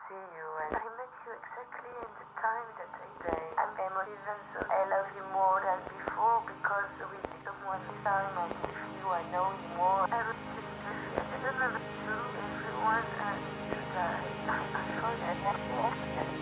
see you, and I met you exactly in the time that I say I'm emotive, and so I love you more